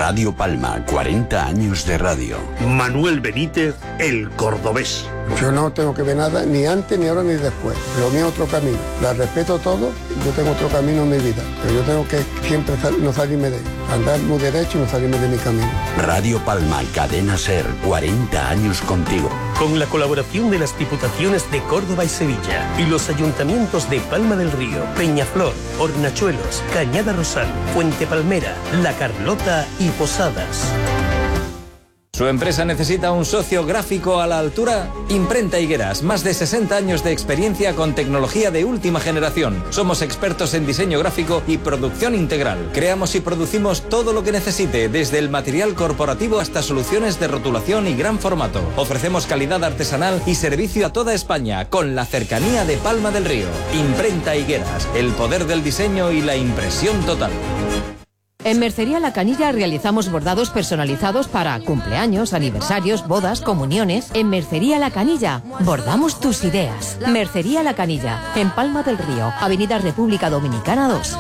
Radio Palma, 40 años de radio. Manuel Benítez, el cordobés. Yo no tengo que ver nada, ni antes, ni ahora, ni después. Lo mío es otro camino. La respeto todo, yo tengo otro camino en mi vida. Pero yo tengo que siempre no salirme de él. Andar muy derecho y no salirme de mi camino. Radio Palma, Cadena SER, 40 años contigo. Con la colaboración de las Diputaciones de Córdoba y Sevilla y los ayuntamientos de Palma del Río, Peñaflor, Hornachuelos, Cañada Rosal, Fuente Palmera, La Carlota y Posadas. ¿Su empresa necesita un socio gráfico a la altura? Imprenta Higueras, más de 60 años de experiencia con tecnología de última generación. Somos expertos en diseño gráfico y producción integral. Creamos y producimos todo lo que necesite, desde el material corporativo hasta soluciones de rotulación y gran formato. Ofrecemos calidad artesanal y servicio a toda España, con la cercanía de Palma del Río. Imprenta Higueras, el poder del diseño y la impresión total. En Mercería La Canilla realizamos bordados personalizados para cumpleaños, aniversarios, bodas, comuniones. En Mercería La Canilla bordamos tus ideas. Mercería La Canilla, en Palma del Río, Avenida República Dominicana 2.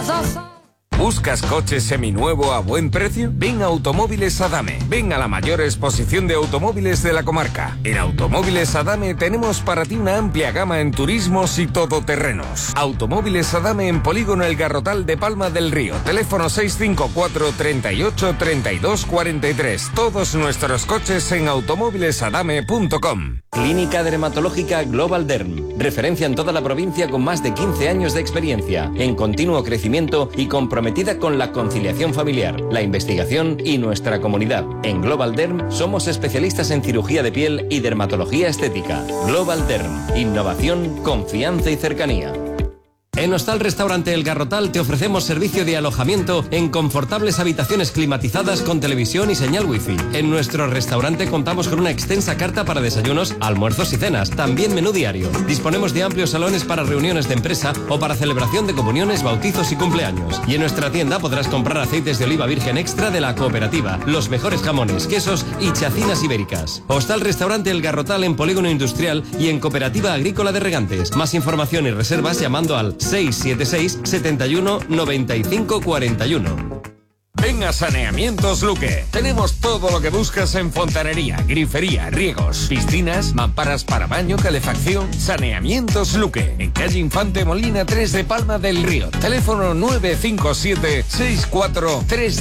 ¿Buscas coche seminuevo a buen precio? Ven a Automóviles Adame. Ven a la mayor exposición de automóviles de la comarca. En Automóviles Adame tenemos para ti una amplia gama en turismos y todoterrenos. Automóviles Adame en Polígono El Garrotal de Palma del Río. Teléfono 654 38 32 43. Todos nuestros coches en automóvilesadame.com. Clínica Dermatológica Global Derm. Referencia en toda la provincia con más de 15 años de experiencia. En continuo crecimiento y comprometida con la conciliación familiar, la investigación y nuestra comunidad. En Global Derm somos especialistas en cirugía de piel y dermatología estética. Global Derm. Innovación, confianza y cercanía. En Hostal Restaurante El Garrotal te ofrecemos servicio de alojamiento en confortables habitaciones climatizadas con televisión y señal wifi. En nuestro restaurante contamos con una extensa carta para desayunos, almuerzos y cenas, también menú diario. Disponemos de amplios salones para reuniones de empresa o para celebración de comuniones, bautizos y cumpleaños. Y en nuestra tienda podrás comprar aceites de oliva virgen extra de la cooperativa, los mejores jamones, quesos y chacinas ibéricas. Hostal Restaurante El Garrotal en Polígono Industrial y en Cooperativa Agrícola de Regantes. Más información y reservas llamando al 676 71 95 41. Ven a Saneamientos Luque. Tenemos todo lo que buscas en fontanería, grifería, riegos, piscinas, mamparas para baño, calefacción. Saneamientos Luque. En calle Infante Molina 3 de Palma del Río. Teléfono 957 64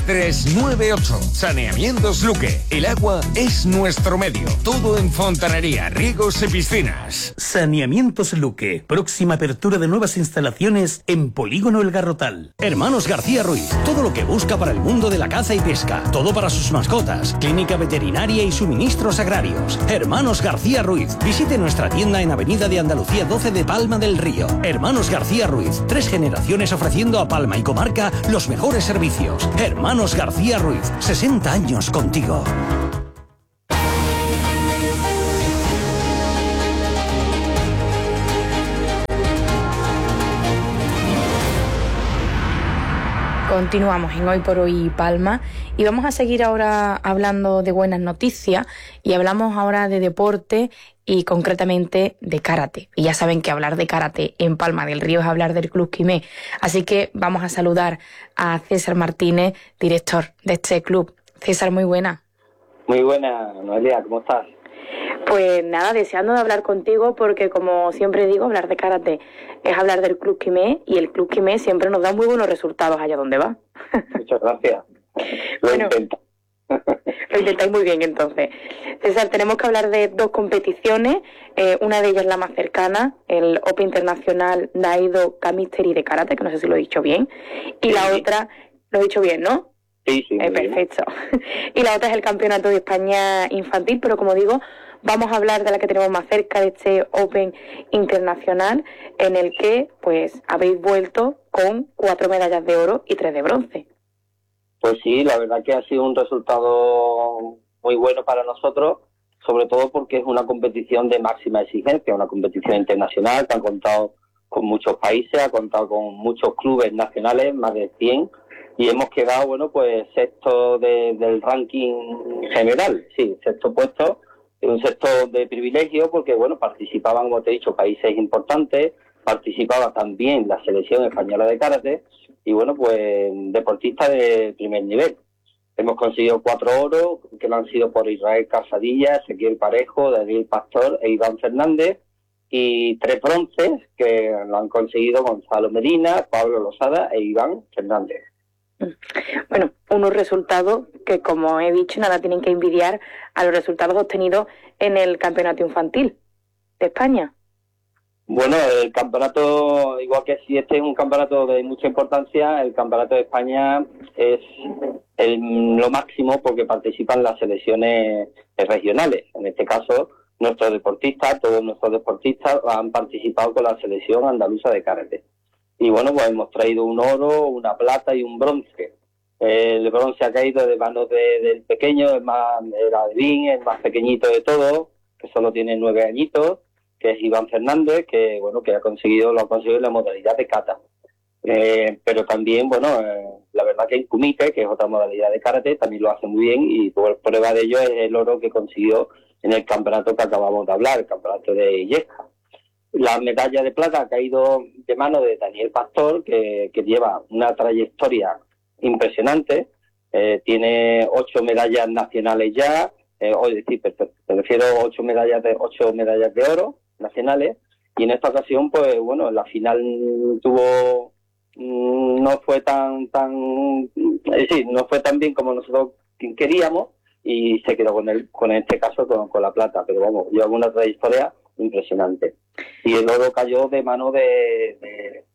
3398. Saneamientos Luque. El agua es nuestro medio. Todo en fontanería, riegos y piscinas. Saneamientos Luque. Próxima apertura de nuevas instalaciones en Polígono El Garrotal. Hermanos García Ruiz. Todo lo que busca para el mundo de la caza y pesca, todo para sus mascotas, clínica veterinaria y suministros agrarios. Hermanos García Ruiz. Visite nuestra tienda en Avenida de Andalucía 12 de Palma del Río. Hermanos García Ruiz, 3 generaciones ofreciendo a Palma y comarca los mejores servicios. Hermanos García Ruiz, 60 años contigo. Continuamos en Hoy por Hoy Palma y vamos a seguir ahora hablando de buenas noticias y hablamos ahora de deporte y concretamente de karate. Y ya saben que hablar de karate en Palma del Río es hablar del Club Quimé. Así que vamos a saludar a César Martínez, director de este club. César, muy buena. Muy buena, Noelia, ¿cómo estás? Pues nada, deseando de hablar contigo porque, como siempre digo, hablar de karate es hablar del Club Quimé y el Club Quimé siempre nos da muy buenos resultados allá donde va. Muchas gracias. Bueno, lo intentáis muy bien entonces. César, tenemos que hablar de 2 competiciones, una de ellas la más cercana, el Open Internacional Daido Kamisteri de Karate, que no sé si lo he dicho bien, y la otra, lo he dicho bien, ¿no? Sí, perfecto. Y la otra es el Campeonato de España Infantil, pero como digo, vamos a hablar de la que tenemos más cerca, de este Open Internacional, en el que pues habéis vuelto con 4 medallas de oro y 3 de bronce. Pues sí, la verdad que ha sido un resultado muy bueno para nosotros, sobre todo porque es una competición de máxima exigencia, una competición internacional que ha contado con muchos países, ha contado con muchos clubes nacionales, más de 100, y hemos quedado, bueno, pues sexto del ranking general, sí, sexto puesto, un sexto de privilegio porque, bueno, participaban, como te he dicho, países importantes, participaba también la selección española de karate y, bueno, pues deportistas de primer nivel. Hemos conseguido 4 oros, que lo han sido por Israel Casadilla, Ezequiel Parejo, Daniel Pastor e Iván Fernández, y 3 bronces que lo han conseguido Gonzalo Medina, Pablo Losada e Iván Fernández. Bueno, unos resultados que, como he dicho, nada tienen que envidiar a los resultados obtenidos en el Campeonato Infantil de España. Bueno, el campeonato, igual que si este es un campeonato de mucha importancia, el Campeonato de España es lo máximo porque participan las selecciones regionales. En este caso, nuestros deportistas, todos nuestros deportistas han participado con la selección andaluza de karate. Y bueno, pues hemos traído un oro, una plata y un bronce. El bronce ha caído de manos del pequeño, el Advín, el más pequeñito de todos, que solo tiene 9 añitos, que es Iván Fernández, que bueno, que lo ha conseguido en la modalidad de kata. Pero también, bueno, la verdad que en kumite, que es otra modalidad de karate, también lo hace muy bien, y por prueba de ello es el oro que consiguió en el campeonato que acabamos de hablar, el campeonato de Illescas. La medalla de plata ha caído de mano de Daniel Pastor, que lleva una trayectoria impresionante, tiene 8 medallas nacionales ya, me refiero a 8 medallas de oro nacionales, y en esta ocasión, pues bueno, la final no fue tan bien como nosotros queríamos, y se quedó con este caso con la plata, pero vamos, lleva una trayectoria impresionante. Y el oro cayó de mano de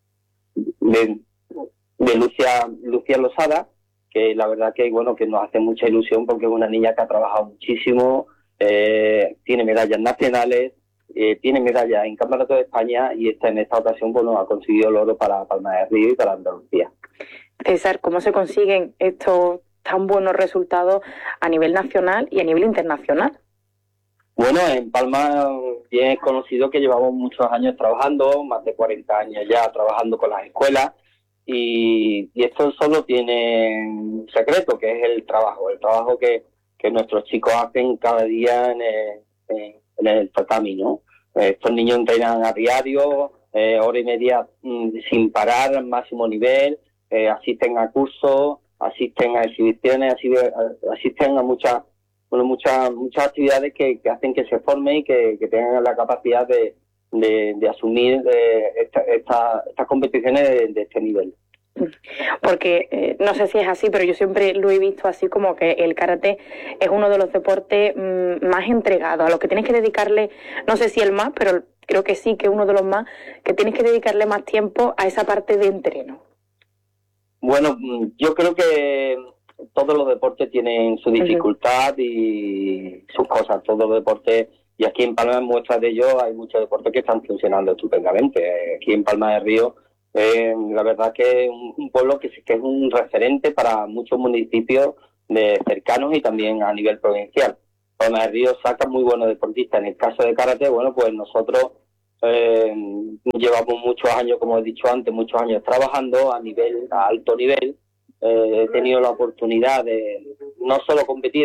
Lucía Losada, que la verdad que bueno, que nos hace mucha ilusión porque es una niña que ha trabajado muchísimo, tiene medallas nacionales, tiene medallas en Campeonato de España, y en esta ocasión bueno, ha conseguido el oro para Palma de Río y para Andalucía. César, ¿cómo se consiguen estos tan buenos resultados a nivel nacional y a nivel internacional? Bueno, en Palma bien es conocido que llevamos muchos años trabajando, más de 40 años ya trabajando con las escuelas, y esto solo tiene un secreto, que es el trabajo que nuestros chicos hacen cada día en el tatami, ¿no? Estos niños entrenan a diario, hora y media sin parar, al máximo nivel, asisten a cursos, asisten a exhibiciones, asisten a muchas actividades que hacen que se formen y que tengan la capacidad de asumir estas competiciones de este nivel. Porque no sé si es así, pero yo siempre lo he visto así, como que el karate es uno de los deportes más entregados, a los que tienes que dedicarle, no sé si el más, pero creo que sí, que es uno de los más, que tienes que dedicarle más tiempo a esa parte de entreno. Bueno, yo creo que todos los deportes tienen su dificultad y sus cosas, todos los deportes, y aquí en Palma, en muestras de ello, hay muchos deportes que están funcionando estupendamente. Aquí en Palma de Río, la verdad que es un pueblo que es un referente para muchos municipios cercanos y también a nivel provincial. Palma de Río saca muy buenos deportistas. En el caso de karate, bueno, pues nosotros llevamos muchos años, como he dicho antes, muchos años trabajando a alto nivel. He tenido la oportunidad de no solo competir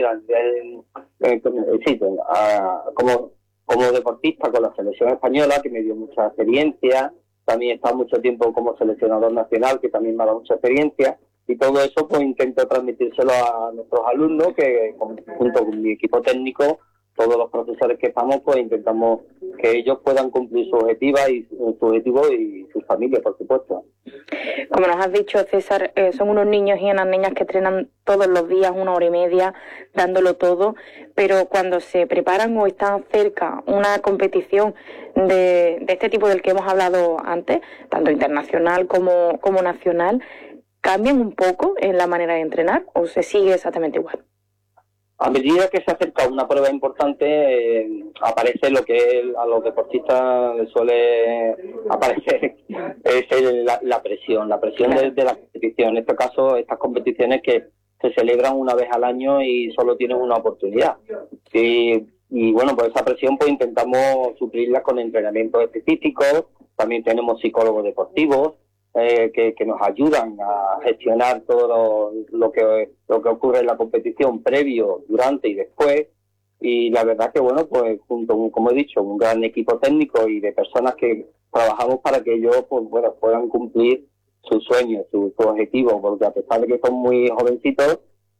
como deportista con la selección española, que me dio mucha experiencia. También he estado mucho tiempo como seleccionador nacional, que también me ha dado mucha experiencia, y todo eso pues intento transmitírselo a nuestros alumnos, que junto con mi equipo técnico, todos los profesores que estamos, pues intentamos que ellos puedan cumplir su objetivo y sus familias, por supuesto. Como nos has dicho, César, son unos niños y unas niñas que entrenan todos los días 1 hora y media, dándolo todo, pero cuando se preparan o están cerca una competición de este tipo del que hemos hablado antes, tanto internacional como nacional, ¿cambian un poco en la manera de entrenar o se sigue exactamente igual? A medida que se acerca una prueba importante, aparece lo que a los deportistas les suele aparecer, es la presión de la competición. En este caso, estas competiciones que se celebran una vez al año y solo tienen una oportunidad. Y bueno, pues esa presión pues intentamos suplirla con entrenamientos específicos. También tenemos psicólogos deportivos que nos ayudan a gestionar todo lo que ocurre en la competición previo, durante y después. Y la verdad que bueno, pues junto, como he dicho, un gran equipo técnico y de personas que trabajamos para que ellos pues bueno, puedan cumplir sus sueños, sus objetivos, porque a pesar de que son muy jovencitos,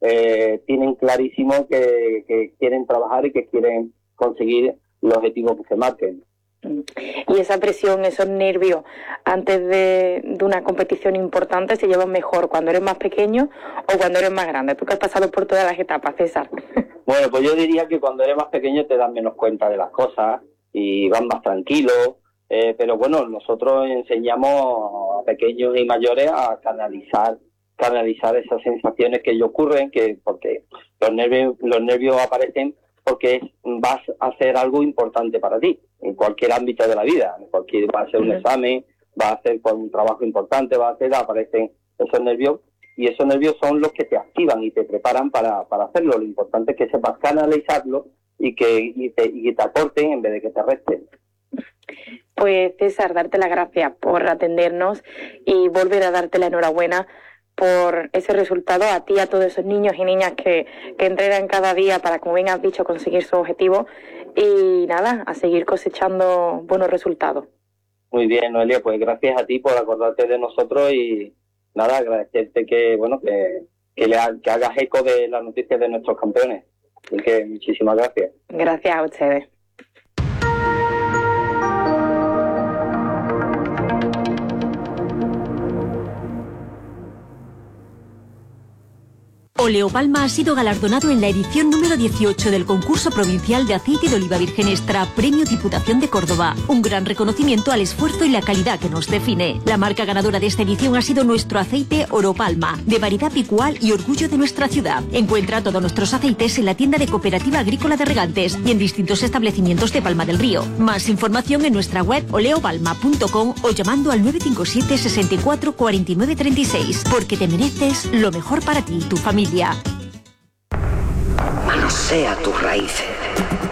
tienen clarísimo que quieren trabajar y que quieren conseguir los objetivos que se marquen. Y esa presión, esos nervios antes de una competición importante se llevan mejor cuando eres más pequeño o cuando eres más grande. Tú que has pasado por todas las etapas, César. Bueno, pues yo diría que cuando eres más pequeño te das menos cuenta de las cosas y vas más tranquilo, pero bueno, nosotros enseñamos a pequeños y mayores a canalizar esas sensaciones que ellos ocurren, porque los nervios aparecen porque vas a hacer algo importante para ti, en cualquier ámbito de la vida, va a ser un examen, va a hacer un trabajo importante, aparecen esos nervios, y esos nervios son los que te activan y te preparan para hacerlo. Lo importante es que sepas canalizarlo y que te aporten en vez de que te resten. Pues César, darte las gracias por atendernos y volver a darte la enhorabuena por ese resultado, a ti y a todos esos niños y niñas que entrenan cada día para, como bien has dicho, conseguir su objetivo, y nada, a seguir cosechando buenos resultados. Muy bien, Noelia, pues gracias a ti por acordarte de nosotros y nada, agradecerte que hagas eco de las noticias de nuestros campeones. Así que muchísimas gracias. Gracias a ustedes. Oleopalma ha sido galardonado en la edición número 18 del concurso provincial de aceite de oliva virgen extra Premio Diputación de Córdoba. Un gran reconocimiento al esfuerzo y la calidad que nos define. La marca ganadora de esta edición ha sido nuestro aceite Oropalma, de variedad picual y orgullo de nuestra ciudad. Encuentra todos nuestros aceites en la tienda de Cooperativa Agrícola de Regantes y en distintos establecimientos de Palma del Río. Más información en nuestra web oleopalma.com o llamando al 957 64 49 36, porque te mereces lo mejor para ti y tu familia. Manosea tus raíces.